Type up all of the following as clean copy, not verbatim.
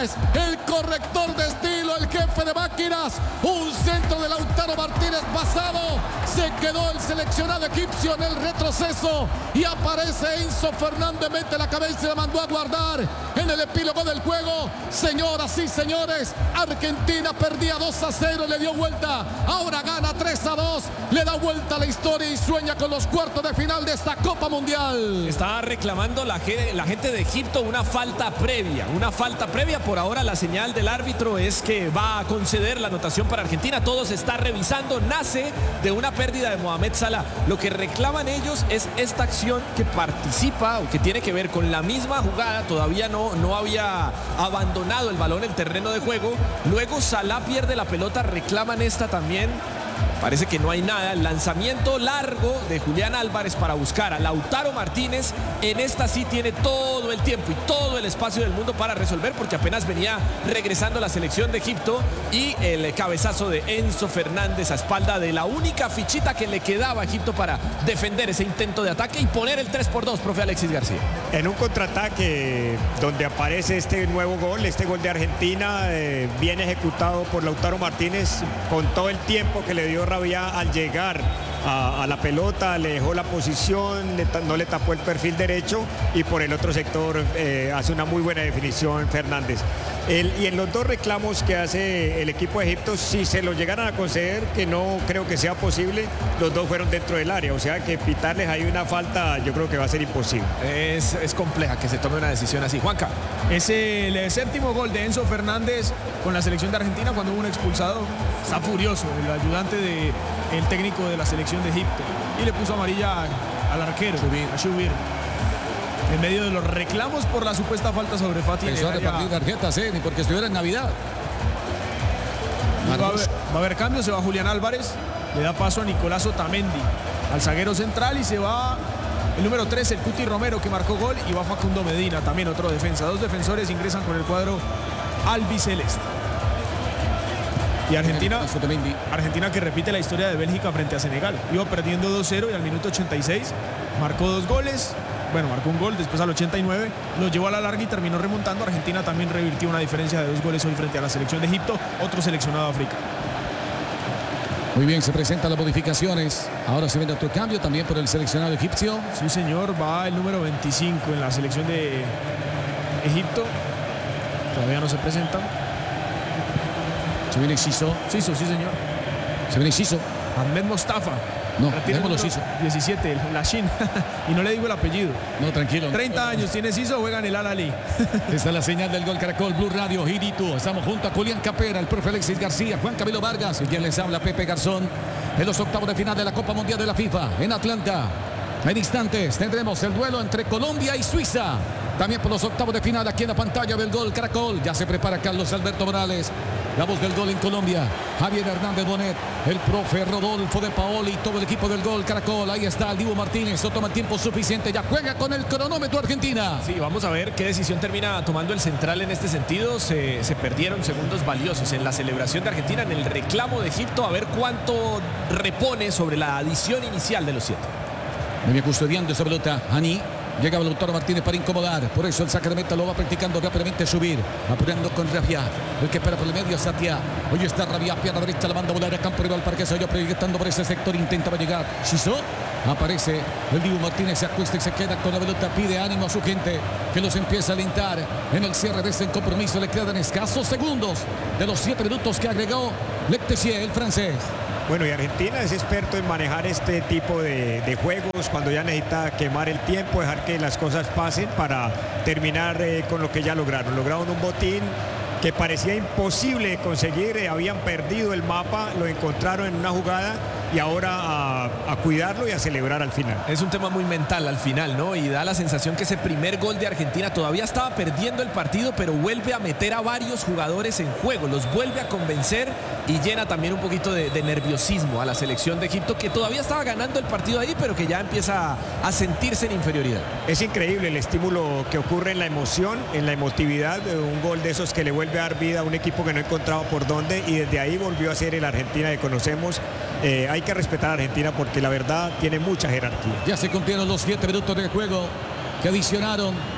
Martínez, el corrector de estilo, el jefe de máquinas. Un centro de Lautaro Martínez pasado. Se quedó el seleccionado egipcio en el retroceso y aparece Enzo Fernández, mete la cabeza y la mandó a guardar en el epílogo del juego. Señoras y señores, Argentina perdía 2-0, le dio vuelta, ahora gana 3-2, le da vuelta a la historia y sueña con los cuartos de final de esta Copa Mundial. Está reclamando la gente de Egipto una falta previa, por ahora la señal del árbitro es que va a conceder la anotación para Argentina, todo se está revisando, nace de una pérdida de Mohamed Salah. Lo que reclaman ellos es esta acción que participa o que tiene que ver con la misma jugada, todavía no había abandonado el balón en el terreno de juego, luego Salah pierde la pelota, reclaman esta también. Parece que no hay nada. El lanzamiento largo de Julián Álvarez para buscar a Lautaro Martínez. En esta sí tiene todo el tiempo y todo el espacio del mundo para resolver porque apenas venía regresando la selección de Egipto y el cabezazo de Enzo Fernández a espalda de la única fichita que le quedaba a Egipto para defender ese intento de ataque y poner el 3-2, profe Alexis García. En un contraataque donde aparece este nuevo gol, este gol de Argentina, bien ejecutado por Lautaro Martínez con todo el tiempo que le dio Rabia al llegar a la pelota, le dejó la posición, no le tapó el perfil derecho y por el otro sector hace una muy buena definición Fernández. Y en los dos reclamos que hace el equipo de Egipto, si se los llegaran a conceder, que no creo que sea posible, los dos fueron dentro del área, o sea que pitarles ahí una falta yo creo que va a ser imposible. Es compleja que se tome una decisión así. Juanca. Es el séptimo gol de Enzo Fernández con la selección de Argentina cuando hubo un expulsado. Está furioso el ayudante del técnico de la selección de Egipto y le puso amarilla al arquero, a Shubir. En medio de los reclamos por la supuesta falta sobre Fati. Pensó a repartir tarjetas, ni porque estuviera en Navidad. Va a haber cambio, se va Julián Álvarez, le da paso a Nicolás Otamendi, al zaguero central y se va el número 3, el Cuti Romero que marcó gol y va Facundo Medina, también otro defensa. Dos defensores ingresan con el cuadro albiceleste. Y Argentina que repite la historia de Bélgica frente a Senegal. Iba perdiendo 2-0 y al minuto 86 marcó 2 goles. Bueno, marcó un gol, después al 89 lo llevó a la larga y terminó remontando. Argentina también revirtió una diferencia de 2 goles hoy frente a la selección de Egipto, otro seleccionado africano. Muy bien, se presentan las modificaciones. Ahora se viene otro cambio también por el seleccionado egipcio. Sí, señor, va el número 25 en la selección de Egipto. Todavía no se presenta. Se viene Siso. Siso, sí, señor. Se viene Siso. Ahmed Mostafa. No, démoslo Siso. 17, la Shin. Y no le digo el apellido. No, tranquilo. 30 años tiene Siso, juega en el Al-Ahly. Esta es la señal del Gol Caracol, Blue Radio, Girito. Estamos junto a Julián Capera, el profe Alexis García, Juan Camilo Vargas y quien les habla, Pepe Garzón. En los octavos de final de la Copa Mundial de la FIFA, en Atlanta. En instantes tendremos el duelo entre Colombia y Suiza. También por los octavos de final aquí en la pantalla del Gol Caracol. Ya se prepara Carlos Alberto Morales. La voz del gol en Colombia, Javier Hernández Bonet, el profe Rodolfo de Paoli y todo el equipo del Gol Caracol. Ahí está el Dibu Martínez, no toma tiempo suficiente, ya juega con el cronómetro Argentina. Sí, vamos a ver qué decisión termina tomando el central en este sentido. Se perdieron segundos valiosos en la celebración de Argentina, en el reclamo de Egipto, a ver cuánto repone sobre la adición inicial de los 7. Muy bien custodiando esa pelota, Ani. Llega Lautaro Martínez para incomodar. Por eso el saque de meta lo va practicando rápidamente subir. Apurando con Rabia. El que espera por el medio, Satia. Hoy está Rabia, pierna derecha, la manda a volar a campo rival para que se vaya proyectando por ese sector. Intentaba llegar Siso. Aparece el Dibu Martínez, se acuesta y se queda con la pelota. Pide ánimo a su gente que los empieza a alentar. En el cierre de este compromiso le quedan escasos segundos de los 7 minutos que agregó Lectessier, el francés. Bueno, y Argentina es experto en manejar este tipo de juegos cuando ya necesita quemar el tiempo, dejar que las cosas pasen para terminar con lo que ya lograron. Lograron un botín que parecía imposible de conseguir, habían perdido el mapa, lo encontraron en una jugada y ahora a cuidarlo y a celebrar al final. Es un tema muy mental al final, ¿no? Y da la sensación que ese primer gol de Argentina todavía estaba perdiendo el partido, pero vuelve a meter a varios jugadores en juego, los vuelve a convencer y llena también un poquito de nerviosismo a la selección de Egipto, que todavía estaba ganando el partido ahí, pero que ya empieza a sentirse en inferioridad. Es increíble el estímulo que ocurre en la emoción, en la emotividad, un gol de esos que le vuelve a dar vida a un equipo que no encontraba por dónde y desde ahí volvió a ser el Argentina que conocemos. Hay que respetar a Argentina porque la verdad tiene mucha jerarquía. Ya se cumplieron los 7 minutos de juego que adicionaron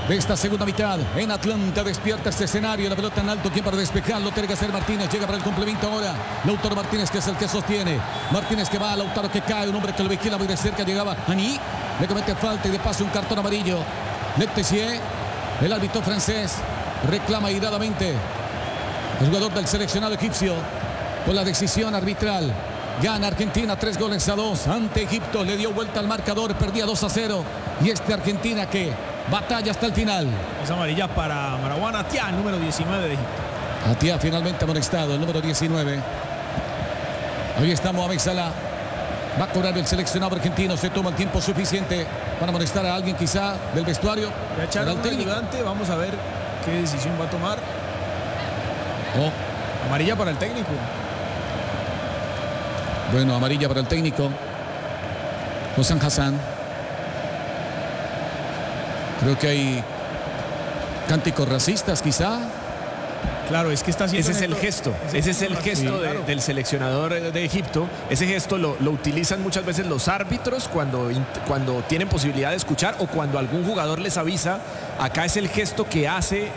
de esta segunda mitad. En Atlanta despierta este escenario. La pelota en alto. ¿Quién para despejarlo? Tiene que ser Martínez. Llega para el complemento ahora. Lautaro Martínez, que es el que sostiene. Martínez que va. Lautaro que cae. Un hombre que lo vigila muy de cerca. Llegaba Hani. Le comete falta y de paso un cartón amarillo. Lectesier, el árbitro francés, reclama iradamente el jugador del seleccionado egipcio por la decisión arbitral. Gana Argentina 3-2 ante Egipto. Le dio vuelta al marcador. Perdía 2-0. Y Argentina que batalla hasta el final. Es amarilla para Marwan Atia, número 19 de Egipto. Atia finalmente amonestado, el número 19. Ahí está Mohamed Salah. Va a cobrar el seleccionado argentino. Se toma el tiempo suficiente para amonestar a alguien quizá del vestuario. Ya echaron un ayudante. Vamos a ver qué decisión va a tomar. Amarilla para el técnico. Bueno, amarilla para el técnico. Hossam Hassan. Creo que hay cánticos racistas quizá. Claro, es que está haciendo... Ese es el gesto. Ese es el gesto del seleccionador de Egipto. Ese gesto lo utilizan muchas veces los árbitros cuando tienen posibilidad de escuchar o cuando algún jugador les avisa. Acá es el gesto que hace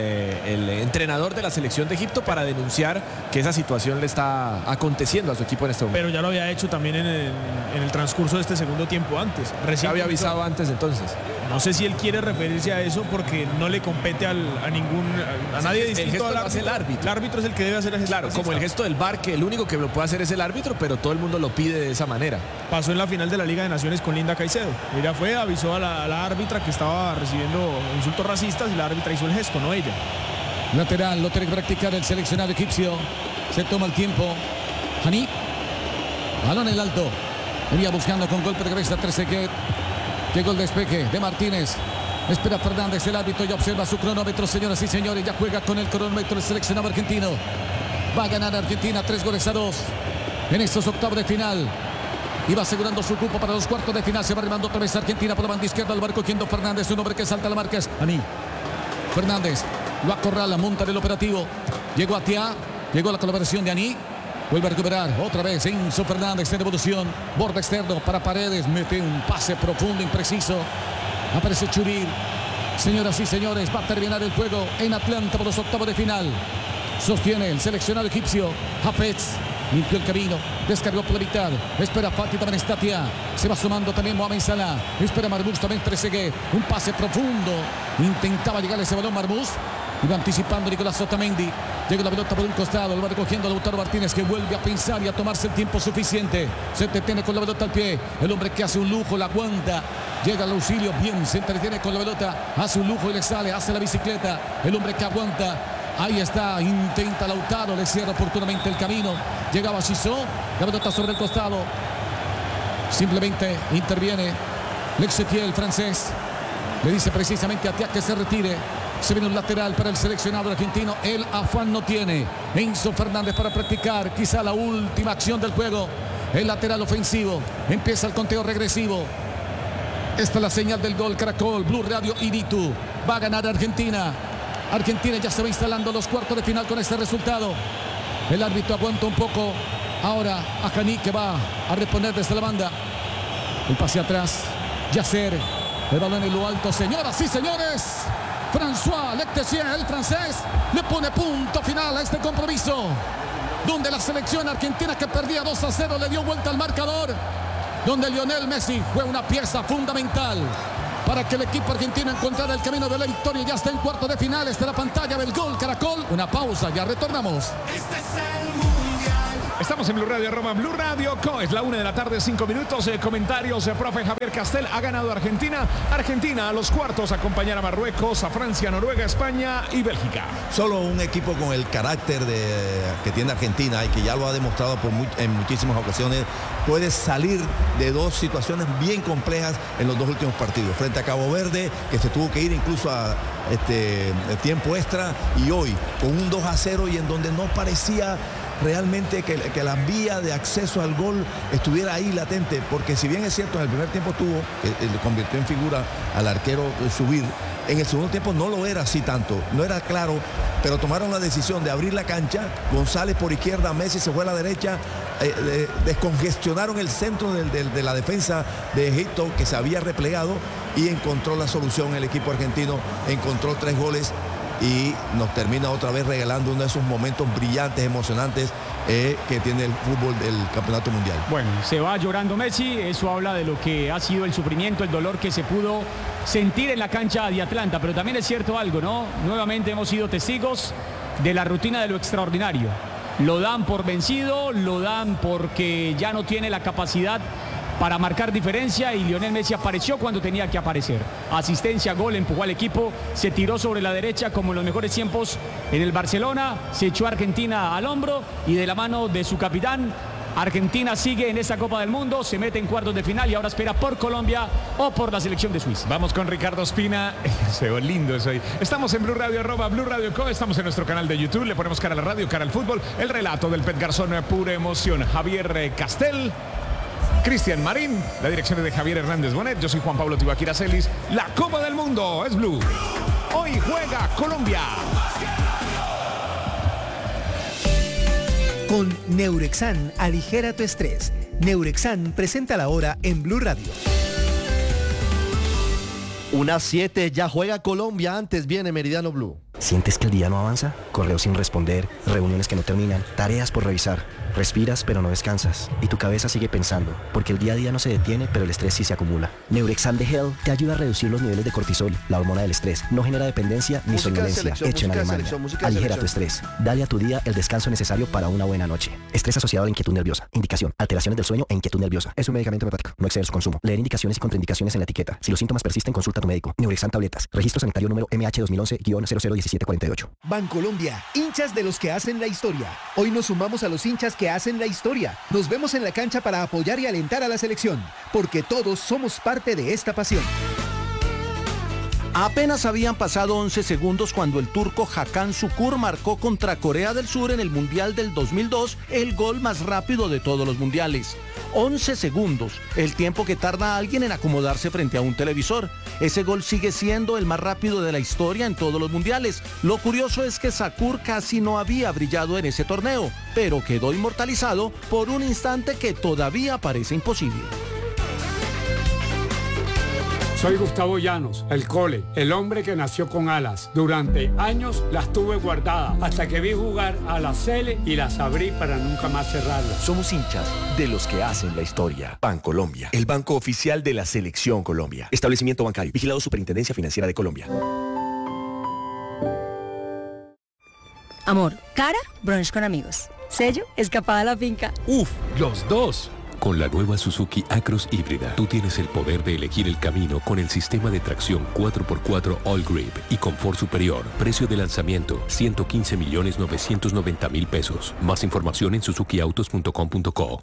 el entrenador de la selección de Egipto para denunciar que esa situación le está aconteciendo a su equipo en este momento. Pero ya lo había hecho también en el transcurso de este segundo tiempo antes. Recién había avisado antes entonces. No sé si él quiere referirse a eso porque no le compete a nadie distinto al árbitro. El árbitro. El árbitro es el que debe hacer el gesto. Claro, como el gesto del VAR, que el único que lo puede hacer es el árbitro, pero todo el mundo lo pide de esa manera. Pasó en la final de la Liga de Naciones con Linda Caicedo. Ella fue, avisó a la árbitra que estaba recibiendo insultos racistas y la árbitra hizo el gesto, no ella. Lateral, lo tiene que practicar el seleccionado egipcio. Se toma el tiempo. Hani. Balón en el alto. Venía buscando con golpe de cabeza Trezeguet. Llegó el despeje de Martínez. Espera Fernández, el árbitro ya observa su cronómetro, señoras y señores. Ya juega con el cronómetro el seleccionado argentino. Va a ganar Argentina 3-2 en estos octavos de final. Y va asegurando su cupo para los cuartos de final. Se va arribando otra vez Argentina por la banda izquierda. Al barco cogiendo Fernández, un hombre que salta a la marca es Hani. Fernández lo acorrala, monta en el operativo. Llegó a Tia, llegó la colaboración de Hani. Vuelve a recuperar otra vez Enzo Fernández en devolución. Borde externo para Paredes. Mete un pase profundo, impreciso. Aparece Churil. Señoras y señores, va a terminar el juego en Atlanta por los octavos de final. Sostiene el seleccionado egipcio. Hafez limpió el camino. Descargó por la mitad. Espera Fati, también está Tia. Se va sumando también Mohamed Salah. Espera Marmuz, también Trezeguet. Un pase profundo. Intentaba llegar a ese balón Marmuz. Iba anticipando Nicolás Otamendi. Llega la pelota por un costado. Lo va recogiendo Lautaro Martínez, que vuelve a pensar y a tomarse el tiempo suficiente. Se detiene con la pelota al pie. El hombre que hace un lujo, la aguanta. Llega al auxilio. Bien, se entretiene con la pelota. Hace un lujo y le sale. Hace la bicicleta. El hombre que aguanta. Ahí está. Intenta Lautaro. Le cierra oportunamente el camino. Llegaba Chisó. La pelota sobre el costado. Simplemente interviene Lectesier, el francés. Le dice precisamente a Tia que se retire. Se viene un lateral para el seleccionado argentino. El afán no tiene Enzo Fernández para practicar quizá la última acción del juego. El lateral ofensivo. Empieza el conteo regresivo. Esta es la señal del gol. Caracol, Blue Radio y Ditu. Va a ganar Argentina. Argentina ya se va instalando los cuartos de final con este resultado. El árbitro aguanta un poco. Ahora a Hani, que va a responder desde la banda. El pase atrás. Yasser. El balón en lo alto. Señoras y señores. François Lectesier, el francés, le pone punto final a este compromiso, donde la selección argentina, que perdía 2-0, le dio vuelta al marcador, donde Lionel Messi fue una pieza fundamental para que el equipo argentino encontrara el camino de la victoria. Ya está en cuarto de final. Esta es la pantalla del gol Caracol. Una pausa, ya retornamos. Estamos en Blue Radio, Roma, Blue Radio Co. Es la 1 de la tarde, 5 minutos. Comentarios de profe Javier Castel. Ha ganado Argentina. Argentina a los cuartos, acompañar a Marruecos, a Francia, Noruega, España y Bélgica. Solo un equipo con el carácter que tiene Argentina y que ya lo ha demostrado en muchísimas ocasiones, puede salir de dos situaciones bien complejas en los dos últimos partidos. Frente a Cabo Verde, que se tuvo que ir incluso a tiempo extra, y hoy con un 2-0 y en donde no parecía realmente que la vía de acceso al gol estuviera ahí latente, porque si bien es cierto en el primer tiempo le convirtió en figura al arquero subir, En el segundo tiempo no lo era así tanto, no era claro, pero tomaron la decisión de abrir la cancha. González por izquierda, Messi se fue a la derecha, descongestionaron el centro de la defensa de Egipto, que se había replegado, y encontró la solución el equipo argentino, encontró 3 goles y nos termina otra vez regalando uno de esos momentos brillantes, emocionantes que tiene el fútbol del Campeonato Mundial. Bueno, se va llorando Messi, eso habla de lo que ha sido el sufrimiento, el dolor que se pudo sentir en la cancha de Atlanta, pero también es cierto algo, ¿no? Nuevamente hemos sido testigos de la rutina de lo extraordinario. Lo dan por vencido, lo dan porque ya no tiene la capacidad para marcar diferencia, y Lionel Messi apareció cuando tenía que aparecer. Asistencia, gol, empujó al equipo, se tiró sobre la derecha como en los mejores tiempos en el Barcelona, se echó a Argentina al hombro y de la mano de su capitán, Argentina sigue en esta Copa del Mundo, se mete en cuartos de final y ahora espera por Colombia o por la selección de Suiza. Vamos con Ricardo Ospina. Se ve lindo eso ahí. Estamos en Blue Radio, @Blue Radio Co. Estamos en nuestro canal de YouTube. Le ponemos cara a la radio, cara al fútbol. El relato del Pet Garzón, pura emoción. Javier Castel, Cristian Marín, la dirección es de Javier Hernández Bonet. Yo soy Juan Pablo Tibaquira Celis. La Copa del Mundo es Blue. Hoy juega Colombia. Con Neurexan, aligera tu estrés. Neurexan presenta la hora en Blue Radio. Unas 7, ya juega Colombia, antes viene Meridiano Blue. ¿Sientes que el día no avanza? Correos sin responder, reuniones que no terminan, tareas por revisar. Respiras pero no descansas y tu cabeza sigue pensando, porque el día a día no se detiene, pero el estrés sí se acumula. Neurexan de Hell te ayuda a reducir los niveles de cortisol, la hormona del estrés. No genera dependencia ni somnolencia, hecho en Alemania. Aligera tu estrés. Dale a tu día el descanso necesario para una buena noche. Estrés asociado a la inquietud nerviosa. Indicación: alteraciones del sueño e inquietud nerviosa. Es un medicamento homeopático. No exceder su consumo. Leer indicaciones y contraindicaciones en la etiqueta. Si los síntomas persisten, consulta a tu médico. Neurexan tabletas. Registro sanitario número MH 2011-001748. Bancolombia, hinchas de los que hacen la historia. Hoy nos sumamos a los hinchas que hacen la historia. Nos vemos en la cancha para apoyar y alentar a la selección, porque todos somos parte de esta pasión. Apenas habían pasado 11 segundos cuando el turco Hakan Şükür marcó contra Corea del Sur en el Mundial del 2002 el gol más rápido de todos los mundiales. 11 segundos, el tiempo que tarda alguien en acomodarse frente a un televisor. Ese gol sigue siendo el más rápido de la historia en todos los mundiales. Lo curioso es que Şükür casi no había brillado en ese torneo, pero quedó inmortalizado por un instante que todavía parece imposible. Soy Gustavo Llanos, el Cole, el hombre que nació con alas. Durante años las tuve guardadas hasta que vi jugar a la Sele y las abrí para nunca más cerrarlas. Somos hinchas de los que hacen la historia. Bancolombia, el banco oficial de la Selección Colombia. Establecimiento bancario, vigilado Superintendencia Financiera de Colombia. Amor, cara, brunch con amigos. Sello, escapada a la finca. Uf, los dos. Con la nueva Suzuki Acros híbrida, tú tienes el poder de elegir el camino con el sistema de tracción 4x4 All Grip y confort superior. Precio de lanzamiento, 115.990.000 pesos. Más información en suzukiautos.com.co.